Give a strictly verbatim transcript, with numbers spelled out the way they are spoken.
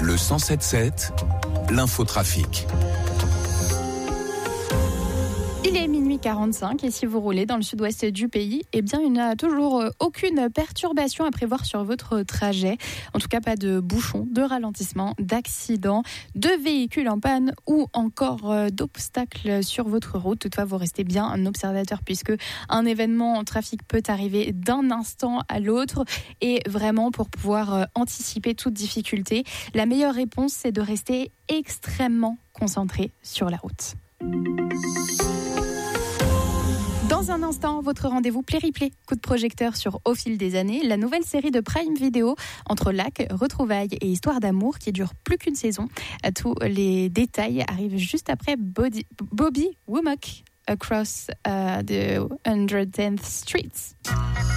Le cent sept sept, l'infotrafic. Il est minuit quarante-cinq et si vous roulez dans le sud-ouest du pays, eh bien, il n'y a toujours aucune perturbation à prévoir sur votre trajet. En tout cas, pas de bouchons, de ralentissements, d'accidents, de véhicules en panne ou encore d'obstacles sur votre route. Toutefois, vous restez bien un observateur puisque un événement en trafic peut arriver d'un instant à l'autre. Et vraiment, pour pouvoir anticiper toute difficulté, la meilleure réponse, c'est de rester extrêmement concentré sur la route. Dans un instant, votre rendez-vous play-replay, coup de projecteur sur Au fil des années, la nouvelle série de Prime Video entre lacs, retrouvailles et histoire d'amour qui dure plus qu'une saison. Tous les détails arrivent juste après Body, Bobby Womack, Across uh, the one hundred tenth Street.